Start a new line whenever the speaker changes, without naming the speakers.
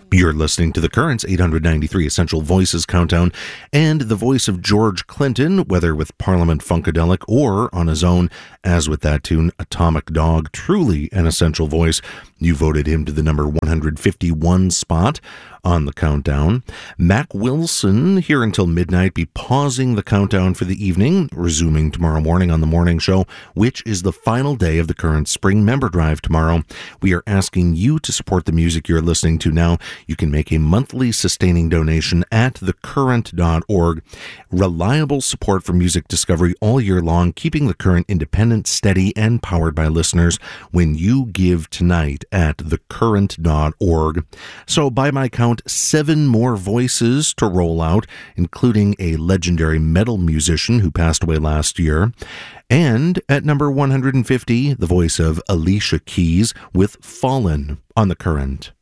You're listening to The Current's 893 Essential Voices Countdown, and the voice of George Clinton, whether with Parliament Funkadelic or on his own, as with that tune, Atomic Dog, truly an essential voice. You voted him to the number 151 spot on the countdown. Mac Wilson, here until midnight, be pausing the countdown for the evening, resuming tomorrow morning on the morning show, which is the final day of the Current Spring Member Drive tomorrow. We are asking you to support the music you're listening to now. You can make a monthly sustaining donation at thecurrent.org. Reliable support for music discovery all year long, keeping the Current independent, steady, and powered by listeners when you give tonight at thecurrent.org. So by my count, 7 more voices to roll out, including a legendary metal musician who passed away last year. And at number 150, the voice of Alicia Keys with Fallen on the Current.